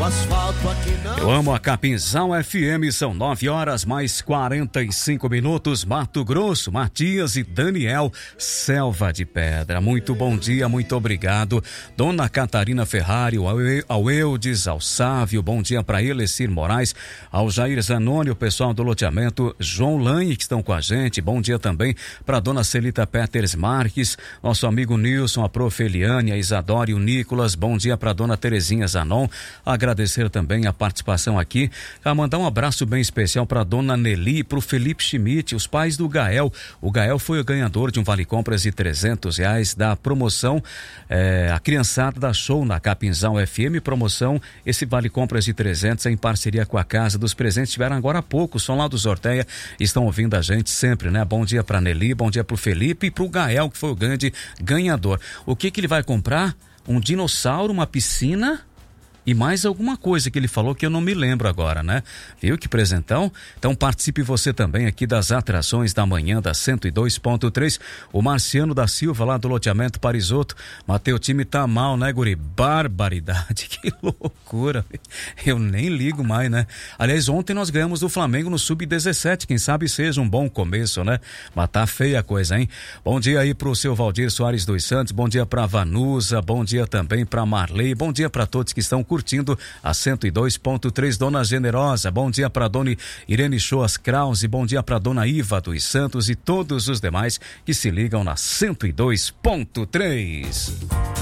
O asfalto aqui não. Eu amo a Capinzal FM, são 9h mais 45 minutos. Mato Grosso, Matias e Daniel, Selva de Pedra. Muito bom dia, muito obrigado. Dona Catarina Ferrari, ao Eudes, ao Sávio, bom dia para Elecir Moraes, ao Jair Zanoni, o pessoal do loteamento João Lange, que estão com a gente. Bom dia também para Dona Celita Peters Marques, nosso amigo Nilson, a Prof. Eliane, a Isadora e o Nicolas. Bom dia para Dona Terezinha Zanon. Agradecer também a participação aqui. Mandar um abraço bem especial para Dona Nelly e para o Felipe Schmidt, os pais do Gael. O Gael foi o ganhador de um Vale Compras de R$300 da promoção, a criançada da Show na Capinzal FM. Promoção, esse Vale Compras de 300 em parceria com a Casa dos Presentes. Tiveram agora há pouco, são lá do Sorteia, estão ouvindo a gente sempre, né? Bom dia para Nelly, bom dia para o Felipe e para o Gael, que foi o grande ganhador. O que ele vai comprar? Um dinossauro, uma piscina e mais alguma coisa que ele falou que eu não me lembro agora, né? Viu que presentão? Então participe você também aqui das atrações da manhã da 102.3. O Marciano da Silva, lá do loteamento Parisoto. Mateu, o time tá mal, né, guri? Barbaridade, que loucura. Eu nem ligo mais, né? Aliás, ontem nós ganhamos do Flamengo no Sub-17. Quem sabe seja um bom começo, né? Mas tá feia a coisa, hein? Bom dia aí pro seu Valdir Soares dos Santos. Bom dia pra Vanusa. Bom dia também pra Marley. Bom dia pra todos que estão curtindo a 102.3. Dona Generosa, bom dia para Dona Irene Schoas Krause, bom dia para Dona Iva dos Santos e todos os demais que se ligam na 102.3.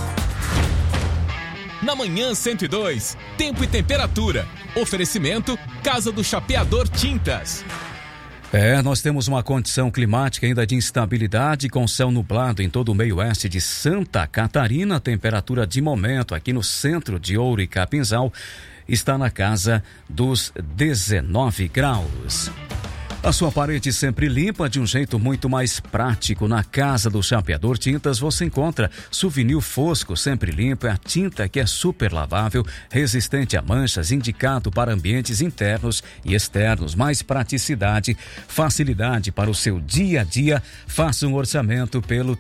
Na manhã 102, tempo e temperatura. Oferecimento Casa do Chapeador Tintas. Nós temos uma condição climática ainda de instabilidade, com céu nublado em todo o meio oeste de Santa Catarina. Temperatura de momento aqui no centro de Ouro e Capinzal está na casa dos 19 graus. A sua parede sempre limpa de um jeito muito mais prático. Na Casa do Chapeador Tintas você encontra Souvenir Fosco, sempre limpo. É a tinta que é super lavável, resistente a manchas, indicado para ambientes internos e externos. Mais praticidade, facilidade para o seu dia a dia. Faça um orçamento pelo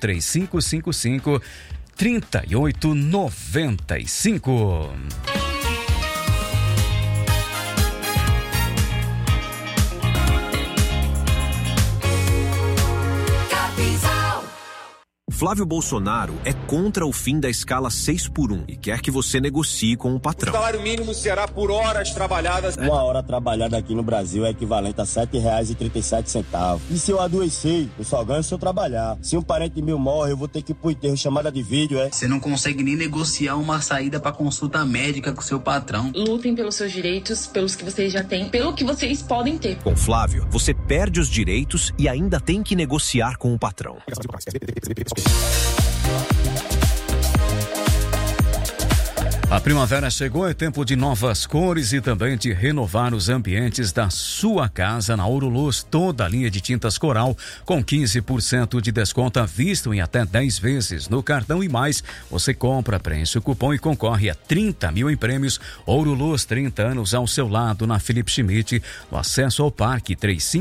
3555-3895. Flávio Bolsonaro é contra o fim da escala 6x1 e quer que você negocie com o patrão. O salário mínimo será por horas trabalhadas. Uma hora trabalhada aqui no Brasil é equivalente a R$7,37. E se eu adoecer, eu só ganho se eu trabalhar. Se um parente meu morre, eu vou ter que ir pro enterro, chamada de vídeo, Você não consegue nem negociar uma saída pra consulta médica com seu patrão. Lutem pelos seus direitos, pelos que vocês já têm, pelo que vocês podem ter. Com Flávio, você perde os direitos e ainda tem que negociar com o patrão. A primavera chegou, é tempo de novas cores e também de renovar os ambientes da sua casa. Na Ouro Luz, toda a linha de tintas Coral com 15% de desconto à vista em até 10 vezes no cartão e mais. Você compra, preenche o cupom e concorre a 30 mil em prêmios. Ouro Luz, 30 anos ao seu lado, na Felipe Schmidt, no acesso ao parque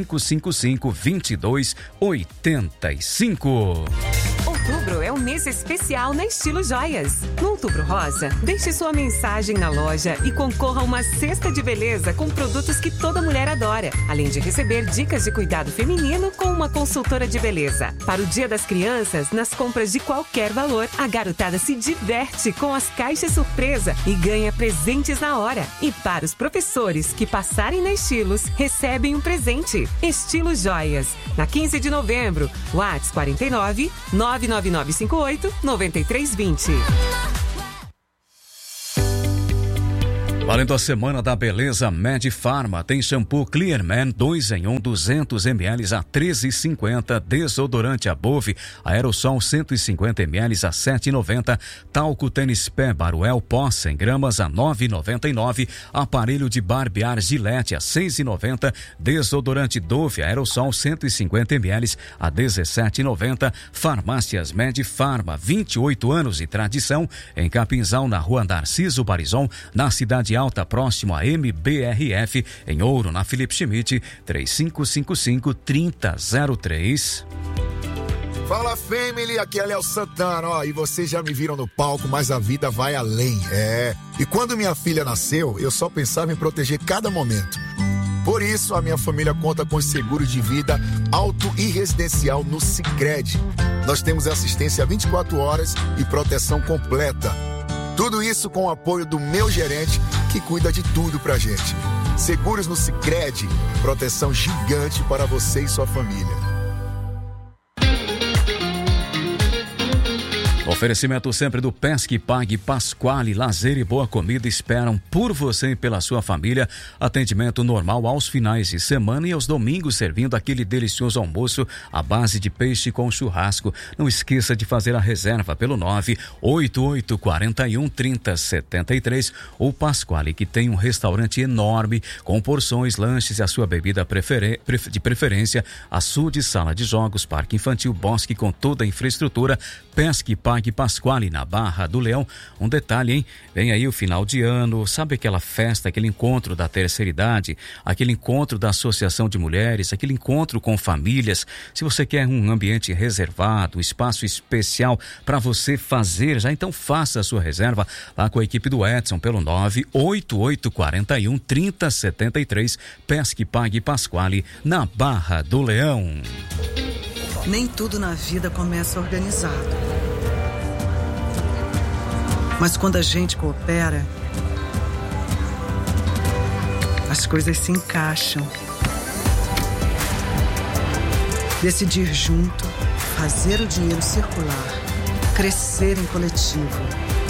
3555-2285. Outubro é um mês especial na Estilo Joias. No Outubro Rosa, deixe sua mensagem na loja e concorra a uma cesta de beleza com produtos que toda mulher adora, além de receber dicas de cuidado feminino com uma consultora de beleza. Para o Dia das Crianças, nas compras de qualquer valor, a garotada se diverte com as caixas surpresa e ganha presentes na hora. E para os professores que passarem na Estilos, recebem um presente. Estilo Joias, na 15 de novembro, WhatsApp 49 99958 9320. Valendo a Semana da Beleza, Medfarma tem shampoo Clear Man 2 em 1, 200 ml a R$ 13,50, desodorante Above aerossol 150 ml a R$ 7,90, talco Tênis Pé Baruel Pó 100 gramas a R$ 9,99, aparelho de barbear Gillette a R$ 6,90, desodorante Dove aerossol 150 ml a R$ 17,90. Farmácias Medfarma, 28 anos de tradição, em Capinzal, na Rua Narciso Barizon, na Cidade Alta, próximo a MBRF, em Ouro, na Felipe Schmidt, 3555-3003. Fala, family, aqui é Léo Santana, ó, e vocês já me viram no palco, mas a vida vai além, E quando minha filha nasceu, eu só pensava em proteger cada momento. Por isso, a minha família conta com os seguros de vida auto e residencial no Sicredi. Nós temos assistência 24 horas e proteção completa. Tudo isso com o apoio do meu gerente, que cuida de tudo pra gente. Seguros no Sicredi, proteção gigante para você e sua família. Oferecimento sempre do Pesque Pague Pasquale, lazer e boa comida esperam por você e pela sua família. Atendimento normal aos finais de semana e aos domingos, servindo aquele delicioso almoço à base de peixe com churrasco. Não esqueça de fazer a reserva pelo 988413073. O Pasquale, que tem um restaurante enorme com porções, lanches e a sua bebida de preferência, açude, sala de jogos, parque infantil, bosque com toda a infraestrutura. Pesque Pague Pasquale, na Barra do Leão. Um detalhe, hein? Vem aí o final de ano, sabe aquela festa, aquele encontro da terceira idade, aquele encontro da associação de mulheres, aquele encontro com famílias. Se você quer um ambiente reservado, um espaço especial para você fazer, já então faça a sua reserva lá com a equipe do Edson pelo 988413073. Pesque Pague Pasquale, na Barra do Leão. Nem tudo na vida começa organizado. Mas quando a gente coopera, as coisas se encaixam. Decidir junto, fazer o dinheiro circular, crescer em coletivo.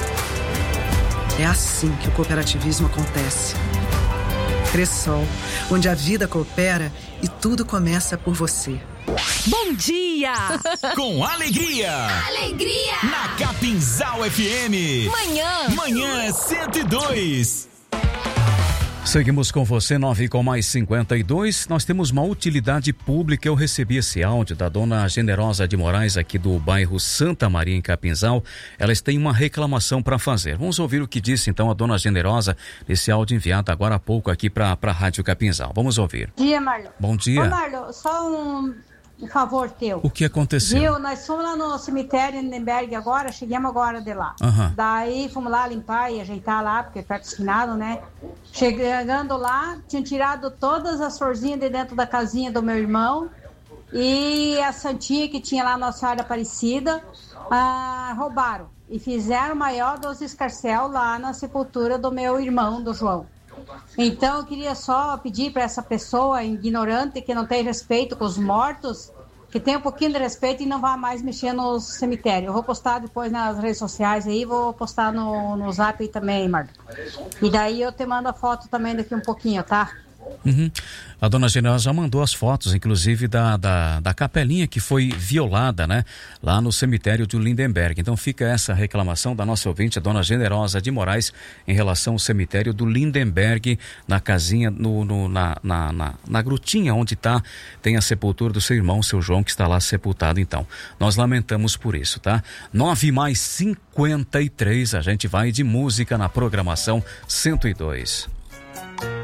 É assim que o cooperativismo acontece. Cressol, onde a vida coopera e tudo começa por você. Bom dia! Com alegria! Alegria! Na Capinzal FM! Manhã 102! Seguimos com você, 9:52. Nós temos uma utilidade pública. Eu recebi esse áudio da dona Generosa de Moraes, aqui do bairro Santa Maria, em Capinzal. Elas têm uma reclamação para fazer. Vamos ouvir o que disse então a dona Generosa nesse áudio enviado agora há pouco aqui para a Rádio Capinzal. Vamos ouvir. Bom dia, Marlon. Bom dia. Ô, Marlon, só um favor teu. O que aconteceu? Viu, nós fomos lá no cemitério Lindenberg agora, chegamos agora de lá. Daí fomos lá limpar e ajeitar lá, porque é perto do finado, né? Chegando lá, tinham tirado todas as florzinhas de dentro da casinha do meu irmão e a santinha que tinha lá Nossa Senhora Aparecida, roubaram e fizeram o maior dos escarcéu lá na sepultura do meu irmão, do João. Então eu queria só pedir para essa pessoa ignorante que não tem respeito com os mortos, que tenha um pouquinho de respeito e não vá mais mexer no cemitério. Eu vou postar depois nas redes sociais aí, vou postar no Zap aí também, Marco. E daí eu te mando a foto também daqui um pouquinho, tá? A dona Generosa já mandou as fotos, inclusive da capelinha que foi violada, né? Lá no cemitério de Lindenberg. Então fica essa reclamação da nossa ouvinte, a dona Generosa de Moraes, em relação ao cemitério do Lindenberg, na casinha, na grutinha onde tem a sepultura do seu irmão, seu João, que está lá sepultado. Então, nós lamentamos por isso, tá? 9:53, a gente vai de música na programação 102.